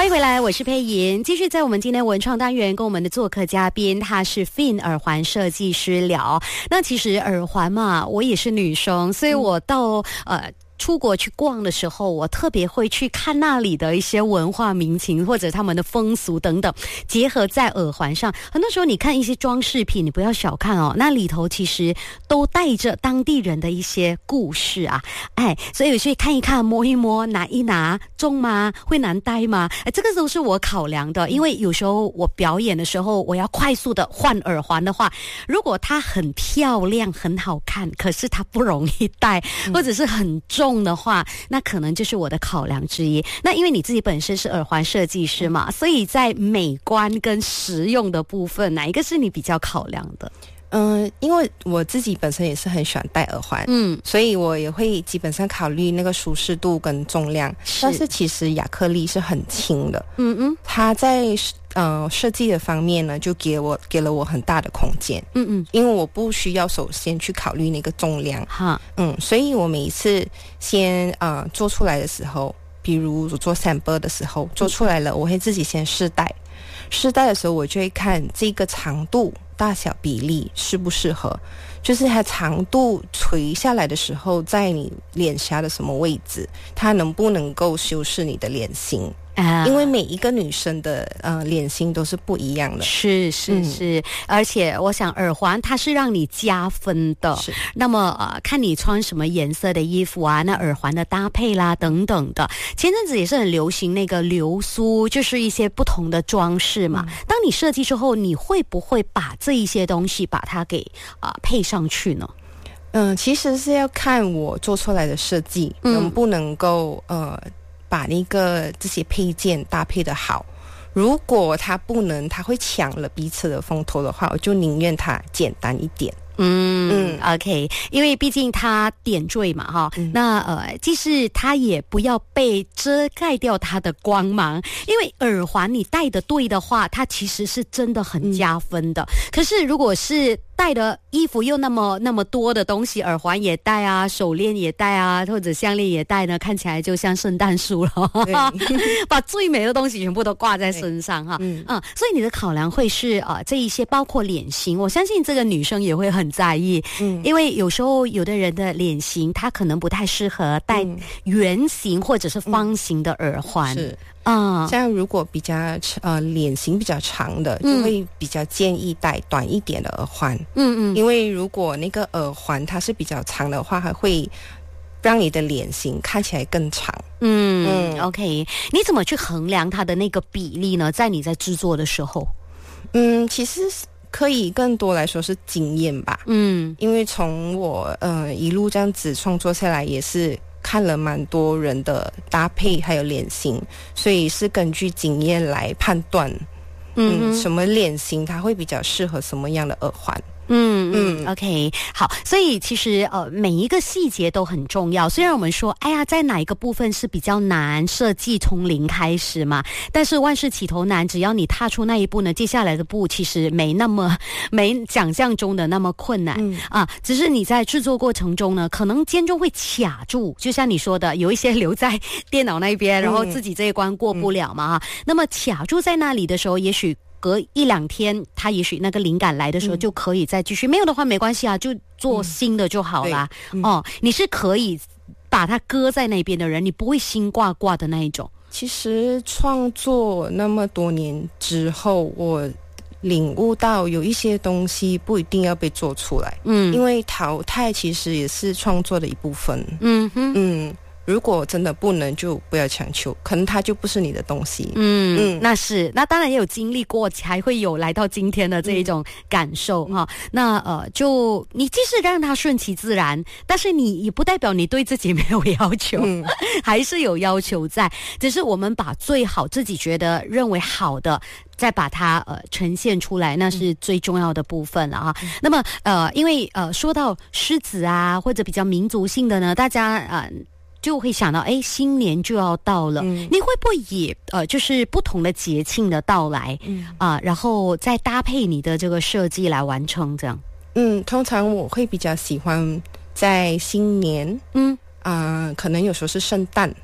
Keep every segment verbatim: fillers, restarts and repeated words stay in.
欢迎回来，我是佩莹。继续在我们今天文创单元跟我们的做客嘉宾，他是 Fin 耳环设计师聊。那其实耳环嘛，我也是女生，所以我到、嗯、呃出国去逛的时候，我特别会去看那里的一些文化民情或者他们的风俗等等，结合在耳环上。很多时候你看一些装饰品，你不要小看哦，那里头其实都带着当地人的一些故事啊，哎，所以有些看一看摸一摸拿一拿，重吗？会难戴吗？哎，这个都是我考量的，因为有时候我表演的时候我要快速的换耳环的话，如果它很漂亮很好看，可是它不容易戴，或者是很重的话，那可能就是我的考量之一。那因为你自己本身是耳环设计师嘛，所以在美观跟实用的部分，哪一个是你比较考量的？ 嗯，因为我自己本身也是很喜欢戴耳环，嗯，所以我也会基本上考虑那个舒适度跟重量。是，但是其实亚克力是很轻的，嗯嗯，它在呃设计的方面呢，就给我给了我很大的空间，嗯嗯，因为我不需要首先去考虑那个重量，哈，嗯，所以我每一次先呃做出来的时候，比如我做 sample 的时候做出来了，我会自己先试戴，试戴的时候我就会看这个长度。大小比例适不适合，就是它长度垂下来的时候在你脸颊的什么位置，它能不能够修饰你的脸型啊，因为每一个女生的呃脸型都是不一样的， 是是是、嗯，而且我想耳环它是让你加分的，是。那么呃，看你穿什么颜色的衣服啊，那耳环的搭配啦等等的，前阵子也是很流行那个流苏，就是一些不同的装饰嘛。嗯、当你设计之后，你会不会把这一些东西把它给啊、呃、配上去呢？ 嗯，其实是要看我做出来的设计、嗯、能不能够呃。把那个这些配件搭配的好，如果它不能，它会抢了彼此的风头的话，我就宁愿它简单一点。 嗯嗯 ，OK， 因为毕竟它点缀嘛，哈、嗯，那呃，即使它也不要被遮盖掉它的光芒，因为耳环你戴的对的话，它其实是真的很加分的。嗯、可是如果是戴的衣服又那么那么多的东西，耳环也戴啊，手链也戴啊，或者项链也戴呢，看起来就像圣诞树了，把最美的东西全部都挂在身上哈。嗯嗯，所以你的考量会是呃这一些，包括脸型，我相信这个女生也会很在意，嗯，因为有时候有的人的脸型她可能不太适合戴圆形或者是方形的耳环，嗯、是。 啊、嗯，像如果比较呃脸型比较长的，就会比较建议戴短一点的耳环。嗯嗯，因为如果那个耳环它是比较长的话，还会让你的脸型看起来更长。 嗯嗯 ，OK， 你怎么去衡量它的那个比例呢？在你在制作的时候， 嗯，其实可以更多来说是经验吧。嗯，因为从我呃一路这样子创作下来，也是。看了蛮多人的搭配还有脸型，所以是根据经验来判断，嗯，嗯什么脸型它会比较适合什么样的耳环。 嗯嗯 ，OK， 好，所以其实呃每一个细节都很重要。虽然我们说，哎呀，在哪一个部分是比较难设计，从零开始嘛，但是万事起头难，只要你踏出那一步呢，接下来的步其实没那么没想象中的那么困难、嗯、啊。只是你在制作过程中呢，可能间中会卡住，就像你说的，有一些留在电脑那边，然后自己这一关过不了嘛哈、嗯。那么卡住在那里的时候，也许。隔一两天，他也许那个灵感来的时候就可以再继续，嗯、没有的话没关系啊，就做新的就好啦。嗯、哦，你是可以把它搁在那边的人，你不会心挂挂的那一种。 其实创作那么多年之后，我领悟到有一些东西不一定要被做出来，嗯，因为淘汰其实也是创作的一部分。嗯哼，嗯。如果真的不能，就不要强求，可能它就不是你的东西。 嗯嗯，那是，那当然也有经历过，才会有来到今天的这一种感受哈、嗯。那呃，就你即使让它顺其自然，但是你也不代表你对自己没有要求，嗯、还是有要求在。只是我们把最好自己觉得认为好的。再把它呃呈现出来，那是最重要的部分了哈、嗯。那么呃，因为呃说到狮子啊，或者比较民族性的呢，大家呃。就会想到，哎，新年就要到了，嗯、你会不会也呃，就是不同的节庆的到来，嗯啊、呃，然后再搭配你的这个设计来完成这样？ 嗯，通常我会比较喜欢在新年，嗯啊、呃，可能有时候是圣诞。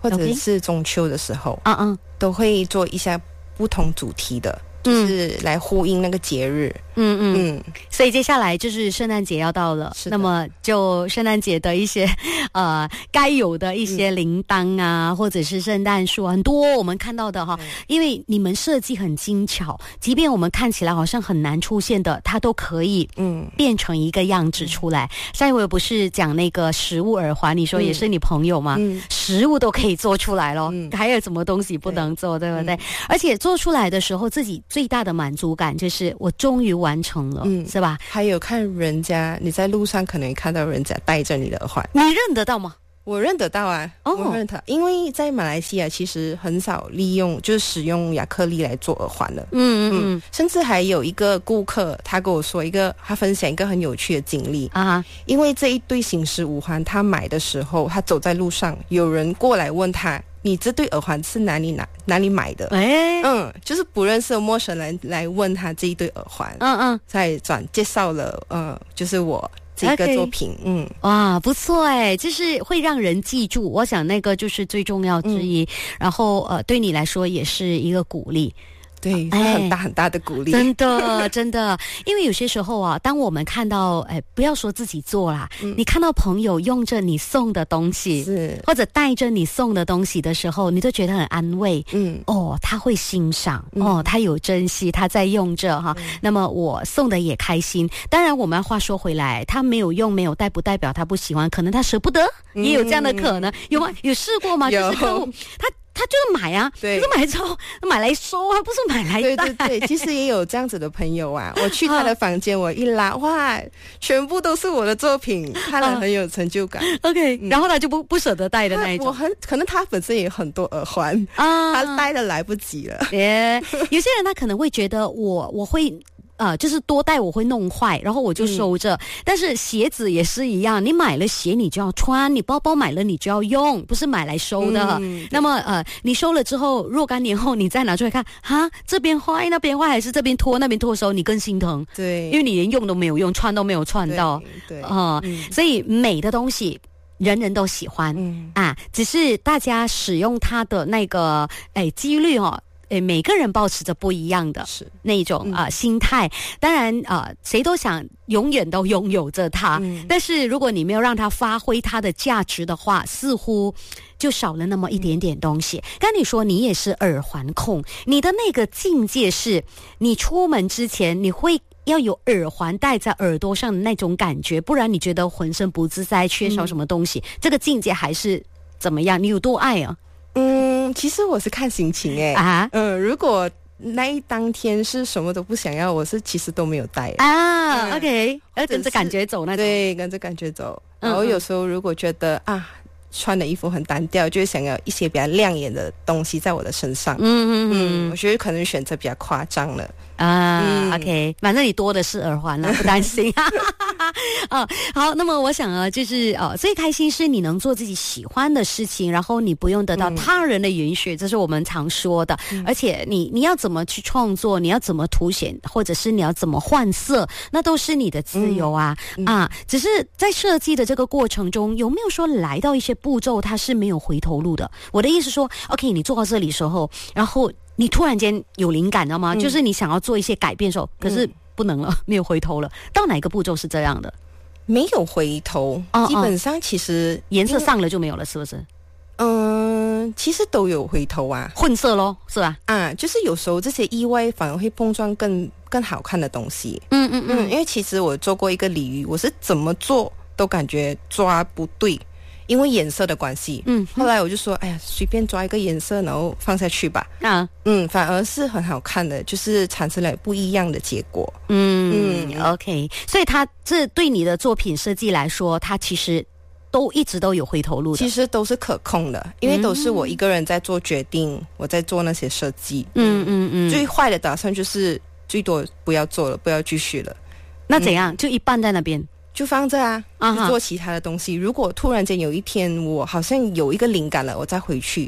或者是中秋的时候，嗯嗯，都会做一下不同主题的，就是来呼应那个节日。 嗯嗯嗯，所以接下来就是圣诞节要到了，那么就圣诞节的一些呃该有的一些铃铛啊，嗯、或者是圣诞树，很多我们看到的哈，嗯、因为你们设计很精巧，即便我们看起来好像很难出现的，它都可以嗯变成一个样子出来。嗯、上一回不是讲那个食物耳环，你说也是你朋友吗？嗯、食物都可以做出来咯，嗯、还有什么东西不能做，对, 对不对？嗯、而且做出来的时候，自己最大的满足感就是我终于完成了，嗯，是吧？ 还有看人家，你在路上可能看到人家戴着你的耳环， 你认得到吗？ 我认得到啊，哦、我认得，因为在马来西亚其实很少利用，就是使用亚克力来做耳环的，嗯嗯嗯，甚至还有一个顾客，他跟我说一个，他分享一个很有趣的经历啊，因为这一对醒狮五环，他买的时候，他走在路上，有人过来问他。你这对耳环是哪里哪哪里买的？哎，嗯，就是不认识的陌生人来问他这一对耳环，嗯嗯，再转介绍了，呃，就是我这个作品， okay. 嗯， 哇，不错哎，就是会让人记住，我想那个就是最重要之一，嗯、然后呃，对你来说也是一个鼓励。 对，是很大很大的鼓励， 真的真的，因为有些时候啊，当我们看到，哎，不要说自己做啦，嗯、你看到朋友用着你送的东西，是或者带着你送的东西的时候，你都觉得很安慰，嗯，哦，他会欣赏，嗯、哦，他有珍惜，他在用着哈，嗯、那么我送的也开心。当然，我们话说回来，他没有用没有带，不代表他不喜欢，可能他舍不得，嗯、也有这样的可能，有吗？有试过吗？就是客户他。他就是买啊，对，可是买之后买来收啊，不是买来带。 对对对，其实也有这样子的朋友啊。我去他的房间，我一拉，哇，全部都是我的作品，看了很有成就感。 OK，嗯、然后他就不不舍得戴的那一种。 我很可能他本身也有很多耳环啊，他戴的来不及了。 耶，有些人他可能会觉得我我会。呃，就是多带我会弄坏，然后我就收着。嗯、但是鞋子也是一样，你买了鞋你就要穿，你包包买了你就要用，不是买来收的。嗯、那么呃，你收了之后，若干年后你再拿出来看，哈，这边坏那边坏，还是这边脱那边脱的时候，你更心疼。 对， 因为你连用都没有用，穿都没有穿到。 对，啊、呃嗯， 所以美的东西。人人都喜欢、嗯、啊，只是大家使用它的那个哎几率哦。诶，每个人抱持着不一样的那一种啊、嗯呃、心态，当然啊、呃，谁都想永远都拥有着它，嗯、但是如果你没有让它发挥它的价值的话，似乎就少了那么一点点东西。刚才你说你也是耳环控，你的那个境界是，你出门之前你会要有耳环戴在耳朵上的那种感觉，不然你觉得浑身不自在，缺少什么东西，嗯、这个境界还是怎么样？你有多爱啊？ 嗯，其实我是看心情哎、欸、啊，嗯，如果那一当天是什么都不想要，我是其实都没有带啊、嗯、，OK， 要跟着感觉走那种， 对，跟着感觉走。然后有时候如果觉得啊，穿的衣服很单调，就会想要一些比较亮眼的东西在我的身上。嗯嗯嗯，我觉得可能选择比较夸张了。 啊、嗯、，OK， 反正你多的是耳环了，不担心。啊，好，那么我想啊，就是呃，最开心是你能做自己喜欢的事情，然后你不用得到他人的允许，嗯、这是我们常说的。嗯、而且你你要怎么去创作，你要怎么凸显，或者是你要怎么换色，那都是你的自由啊、嗯、啊！只是在设计的这个过程中，有没有说来到一些步骤它是没有回头路的？我的意思说 ，OK， 你做到这里时候，然后。你突然间有灵感了吗、嗯、就是你想要做一些改变的时候，可是不能了、嗯、没有回头了，到哪个步骤是这样的？ 没有回头、哦、基本上其实颜色上了就没有了，是不是？ 嗯，其实都有回头啊， 混色咯，是吧？ 啊，就是有时候这些意外反而会碰撞更更好看的东西。嗯嗯嗯，因为其实我做过一个鲤鱼，我是怎么做都感觉抓不对，因为颜色的关系，嗯，后来我就说，哎呀，随便抓一个颜色，然后放下去吧。啊，嗯，反而是很好看的，就是产生了不一样的结果。 嗯嗯 ，OK， 所以它这对你的作品设计来说，它其实都一直都有回头路的， 其实都是可控的，因为都是我一个人在做决定，嗯、我在做那些设计。嗯嗯嗯，最坏的打算就是最多不要做了，不要继续了。 那怎样？嗯、就一半在那边。 就放着啊，就做其他的东西。如果突然间有一天我好像有一个灵感了，我再回去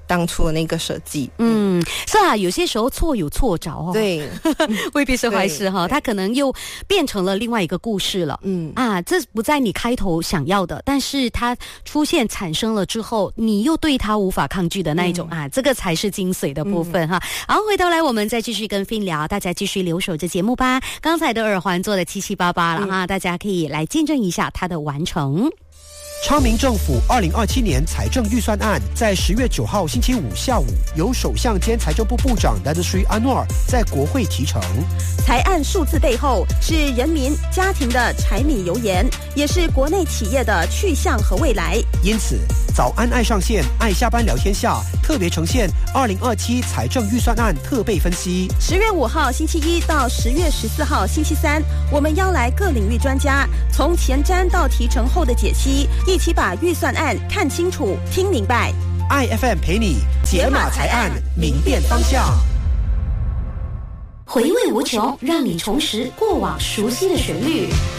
当初的那个设计。 嗯，是啊，有些时候错有错着哦， 对， 未必是坏事哈，它可能又变成了另外一个故事了。嗯啊，这不在你开头想要的，但是它出现产生了之后，你又对它无法抗拒的那一种、嗯、啊，这个才是精髓的部分、嗯、哈。好，回头来我们再继续跟 Fin 聊，大家继续留守这节目吧。刚才的耳环做的七七八八了哈、嗯，大家可以来见证一下它的完成。 昌明政府二零二七年财政预算案在十月九号星期五下午，由首相兼财政部部长 Datuk Seri Anwar 在国会提呈。 财案数字背后是人民家庭的柴米油盐，也是国内企业的去向和未来。 因此，早安爱上线爱下班聊天下特别呈现二零二七财政预算案特备分析。 十月五号星期一到十月十四号星期三，我们邀来各领域专家，从前瞻到提呈后的解析，一起把预算案看清楚、听明白。 I F M 陪你解码财案，明辨方向。 回味无穷，让你重拾过往熟悉的旋律。